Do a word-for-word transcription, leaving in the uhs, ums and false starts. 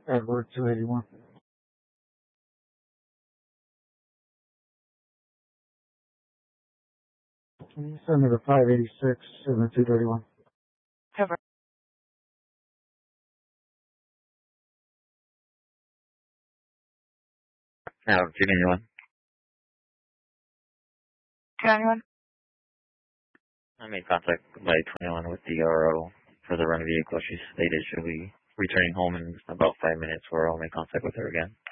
Edward two eighty-one. Can you send me the five eighty-six and the two thirty-one? Cover. Now, two ninety-one. two ninety-one. I made contact by twenty-one with the R O for the run vehicle. She stated she'll be returning home in about five minutes, where I'll make contact with her again.